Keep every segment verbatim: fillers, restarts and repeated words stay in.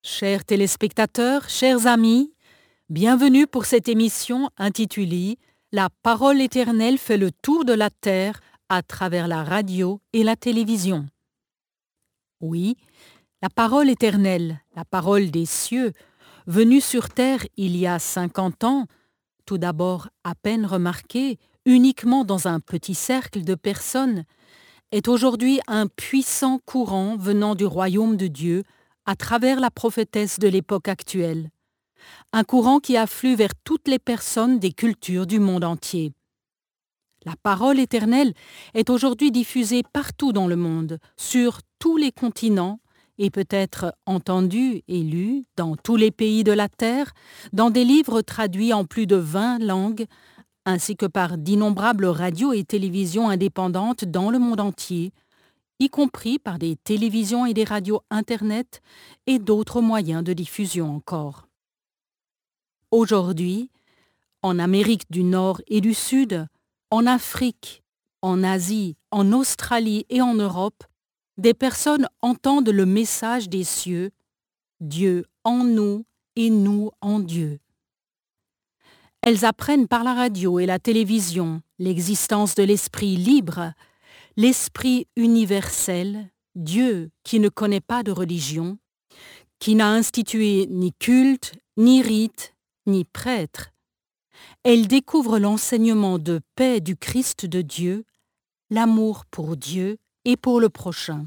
Chers téléspectateurs, chers amis, bienvenue pour cette émission intitulée La parole éternelle fait le tour de la terre à travers la radio et la télévision. Oui, la parole éternelle, la parole des cieux, venue sur terre il y a cinquante ans, tout d'abord à peine remarquée, uniquement dans un petit cercle de personnes, est aujourd'hui un puissant courant venant du royaume de Dieu à travers la prophétesse de l'époque actuelle. Un courant qui afflue vers toutes les personnes des cultures du monde entier. La parole éternelle est aujourd'hui diffusée partout dans le monde, sur tous les continents, et peut être entendue et lue dans tous les pays de la terre, dans des livres traduits en plus de vingt langues, ainsi que par d'innombrables radios et télévisions indépendantes dans le monde entier, y compris par des télévisions et des radios Internet et d'autres moyens de diffusion encore. Aujourd'hui, en Amérique du Nord et du Sud, en Afrique, en Asie, en Australie et en Europe, des personnes entendent le message des cieux, Dieu en nous et nous en Dieu. Elles apprennent par la radio et la télévision l'existence de l'esprit libre, l'esprit universel, Dieu qui ne connaît pas de religion, qui n'a institué ni culte, ni rite, ni prêtre. Elles découvrent l'enseignement de paix du Christ de Dieu, l'amour pour Dieu et pour le prochain.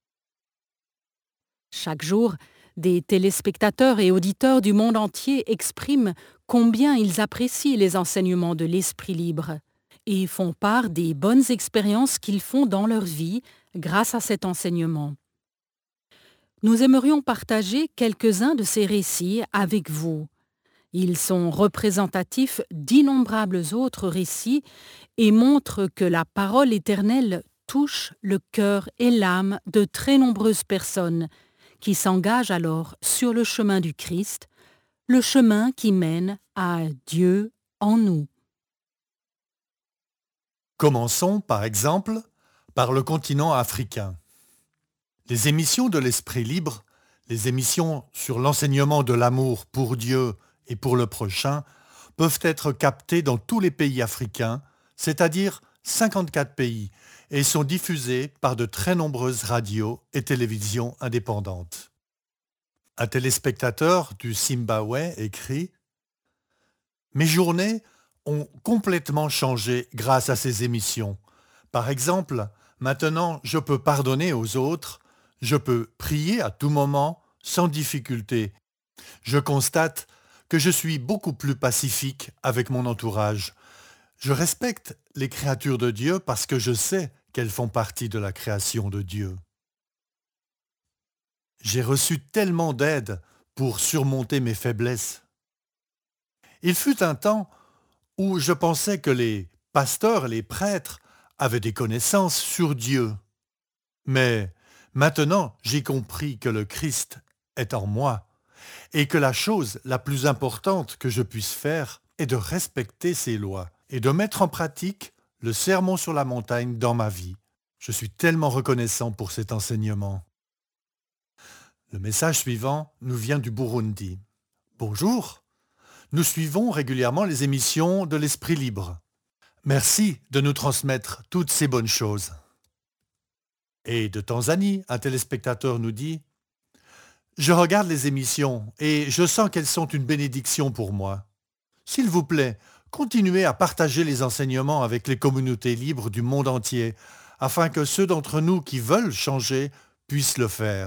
Chaque jour, des téléspectateurs et auditeurs du monde entier expriment combien ils apprécient les enseignements de l'esprit libre et font part des bonnes expériences qu'ils font dans leur vie grâce à cet enseignement. Nous aimerions partager quelques-uns de ces récits avec vous. Ils sont représentatifs d'innombrables autres récits et montrent que la parole éternelle touche le cœur et l'âme de très nombreuses personnes qui s'engagent alors sur le chemin du Christ, le chemin qui mène à Dieu en nous. Commençons, par exemple, par le continent africain. Les émissions de l'Esprit libre, les émissions sur l'enseignement de l'amour pour Dieu et pour le prochain, peuvent être captées dans tous les pays africains, c'est-à-dire cinquante-quatre pays, et sont diffusées par de très nombreuses radios et télévisions indépendantes. Un téléspectateur du Zimbabwe écrit « Mes journées ont complètement changé grâce à ces émissions. Par exemple, maintenant je peux pardonner aux autres, je peux prier à tout moment sans difficulté. Je constate que je suis beaucoup plus pacifique avec mon entourage. Je respecte les créatures de Dieu parce que je sais qu'elles font partie de la création de Dieu. J'ai reçu tellement d'aide pour surmonter mes faiblesses. Il fut un temps où je pensais que les pasteurs et les prêtres avaient des connaissances sur Dieu. Mais maintenant, j'ai compris que le Christ est en moi et que la chose la plus importante que je puisse faire est de respecter ses lois et de mettre en pratique le sermon sur la montagne dans ma vie. Je suis tellement reconnaissant pour cet enseignement. Le message suivant nous vient du Burundi. Bonjour. Nous suivons régulièrement les émissions de l'Esprit libre. Merci de nous transmettre toutes ces bonnes choses. Et de Tanzanie, un téléspectateur nous dit « Je regarde les émissions et je sens qu'elles sont une bénédiction pour moi. S'il vous plaît, continuez à partager les enseignements avec les communautés libres du monde entier afin que ceux d'entre nous qui veulent changer puissent le faire. »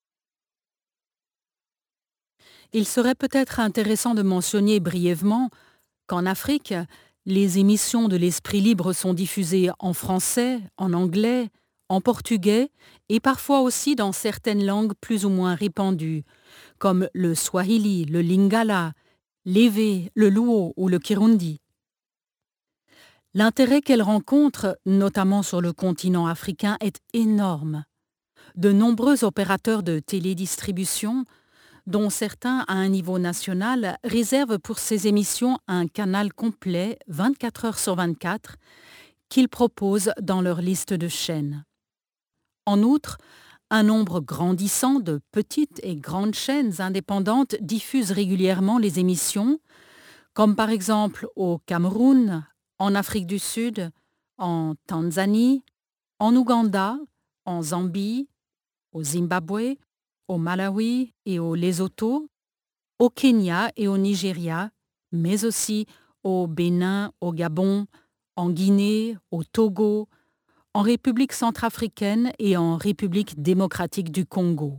Il serait peut-être intéressant de mentionner brièvement qu'en Afrique, les émissions de l'Esprit libre sont diffusées en français, en anglais, en portugais et parfois aussi dans certaines langues plus ou moins répandues, comme le swahili, le lingala, l'évé, le luo ou le kirundi. L'intérêt qu'elles rencontrent, notamment sur le continent africain, est énorme. De nombreux opérateurs de télédistribution, dont certains à un niveau national, réservent pour ces émissions un canal complet vingt-quatre heures sur vingt-quatre qu'ils proposent dans leur liste de chaînes. En outre, Un nombre grandissant de petites et grandes chaînes indépendantes diffusent régulièrement les émissions, comme par exemple au Cameroun, en Afrique du Sud, en Tanzanie, en Ouganda, en Zambie, au Zimbabwe, au Malawi et au Lesotho, au Kenya et au Nigeria, mais aussi au Bénin, au Gabon, en Guinée, au Togo, en République centrafricaine et en République démocratique du Congo.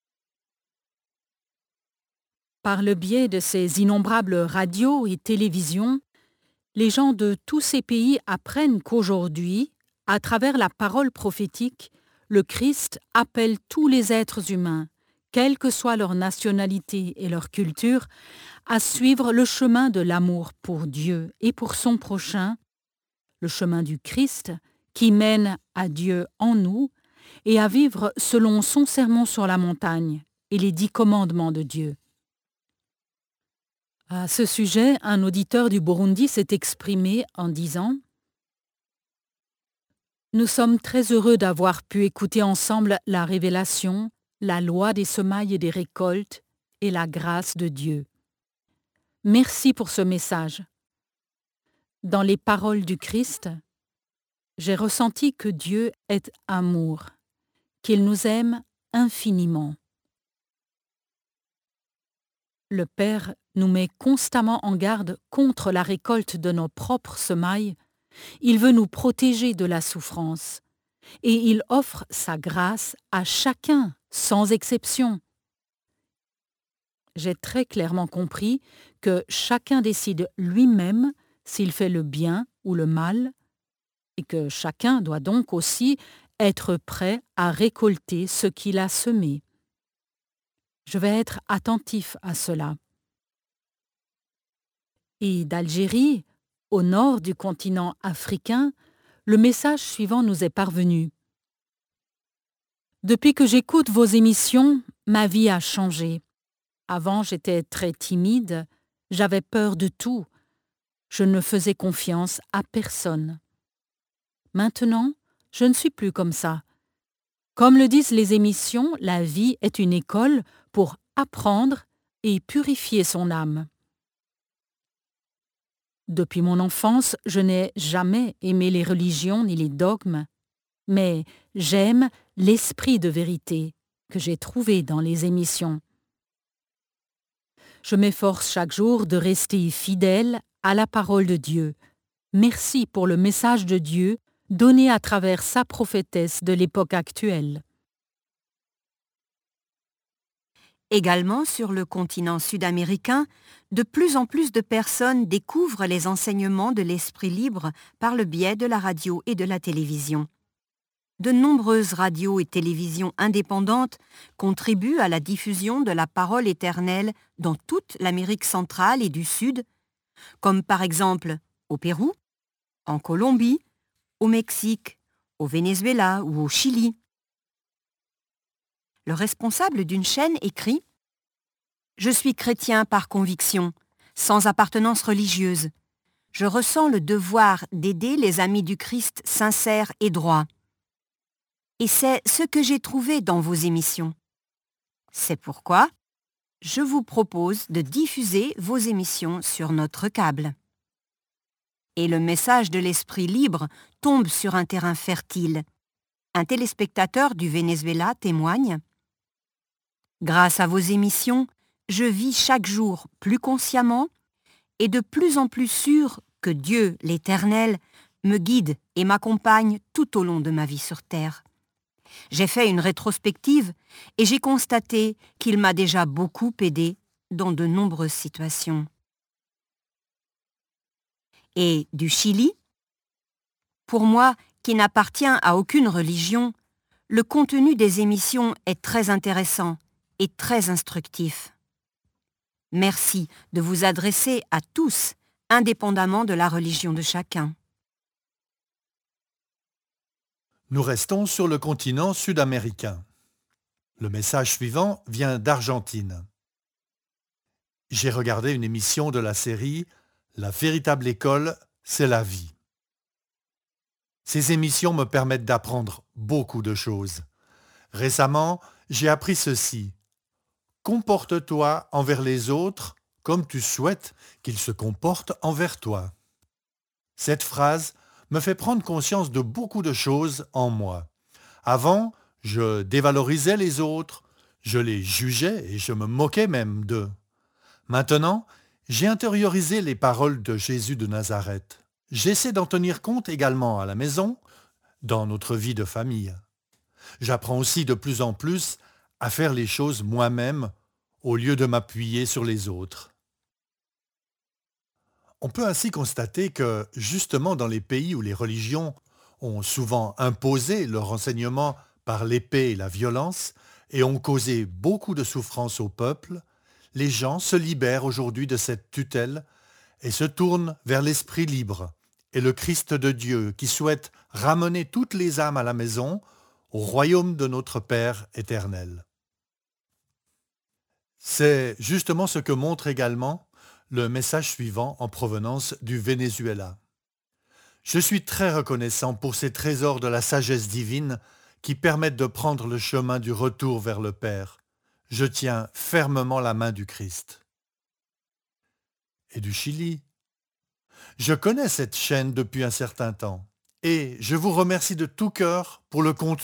Par le biais de ces innombrables radios et télévisions, les gens de tous ces pays apprennent qu'aujourd'hui, à travers la parole prophétique, le Christ appelle tous les êtres humains, quelle que soit leur nationalité et leur culture, à suivre le chemin de l'amour pour Dieu et pour son prochain, le chemin du Christ qui mène à Dieu en nous et à vivre selon son sermon sur la montagne et les dix commandements de Dieu. À ce sujet, un auditeur du Burundi s'est exprimé en disant « Nous sommes très heureux d'avoir pu écouter ensemble la révélation, la loi des semailles et des récoltes et la grâce de Dieu. Merci pour ce message. Dans les paroles du Christ, j'ai ressenti que Dieu est amour, qu'il nous aime infiniment. Le Père nous met constamment en garde contre la récolte de nos propres semailles. Il veut nous protéger de la souffrance et il offre sa grâce à chacun, sans exception. J'ai très clairement compris que chacun décide lui-même s'il fait le bien ou le mal et que chacun doit donc aussi être prêt à récolter ce qu'il a semé. Je vais être attentif à cela. Et d'Algérie, au nord du continent africain, le message suivant nous est parvenu. Depuis que j'écoute vos émissions, ma vie a changé. Avant, j'étais très timide, j'avais peur de tout. Je ne faisais confiance à personne. Maintenant, je ne suis plus comme ça. Comme le disent les émissions, la vie est une école pour apprendre et purifier son âme. Depuis mon enfance, je n'ai jamais aimé les religions ni les dogmes, mais j'aime l'esprit de vérité que j'ai trouvé dans les émissions. Je m'efforce chaque jour de rester fidèle à la parole de Dieu. Merci pour le message de Dieu donné à travers sa prophétesse de l'époque actuelle. Également sur le continent sud-américain, de plus en plus de personnes découvrent les enseignements de l'esprit libre par le biais de la radio et de la télévision. De nombreuses radios et télévisions indépendantes contribuent à la diffusion de la parole éternelle dans toute l'Amérique centrale et du Sud, comme par exemple au Pérou, en Colombie, au Mexique, au Venezuela ou au Chili. Le responsable d'une chaîne écrit « Je suis chrétien par conviction, sans appartenance religieuse. Je ressens le devoir d'aider les amis du Christ sincères et droits. Et c'est ce que j'ai trouvé dans vos émissions. C'est pourquoi je vous propose de diffuser vos émissions sur notre câble. » Et le message de l'esprit libre tombe sur un terrain fertile. Un téléspectateur du Venezuela témoigne « Grâce à vos émissions, je vis chaque jour plus consciemment et de plus en plus sûr que Dieu, l'Éternel, me guide et m'accompagne tout au long de ma vie sur terre. J'ai fait une rétrospective et j'ai constaté qu'il m'a déjà beaucoup aidé dans de nombreuses situations. » Et du Chili, pour moi, qui n'appartient à aucune religion, le contenu des émissions est très intéressant et très instructif. Merci de vous adresser à tous, indépendamment de la religion de chacun. Nous restons sur le continent sud-américain. Le message suivant vient d'Argentine. J'ai regardé une émission de la série « La véritable école, c'est la vie ». Ces émissions me permettent d'apprendre beaucoup de choses. Récemment, j'ai appris ceci. Comporte-toi envers les autres comme tu souhaites qu'ils se comportent envers toi. Cette phrase me fait prendre conscience de beaucoup de choses en moi. Avant, je dévalorisais les autres, je les jugeais et je me moquais même d'eux. Maintenant, j'ai intériorisé les paroles de Jésus de Nazareth. J'essaie d'en tenir compte également à la maison, dans notre vie de famille. J'apprends aussi de plus en plus à faire les choses moi-même au lieu de m'appuyer sur les autres. On peut ainsi constater que, justement dans les pays où les religions ont souvent imposé leur enseignement par l'épée et la violence et ont causé beaucoup de souffrance au peuple, les gens se libèrent aujourd'hui de cette tutelle et se tournent vers l'esprit libre et le Christ de Dieu qui souhaite ramener toutes les âmes à la maison, au royaume de notre Père éternel. C'est justement ce que montre également le message suivant en provenance du Venezuela. Je suis très reconnaissant pour ces trésors de la sagesse divine qui permettent de prendre le chemin du retour vers le Père. Je tiens fermement la main du Christ. Et du Chili. Je connais cette chaîne depuis un certain temps et je vous remercie de tout cœur pour le contenu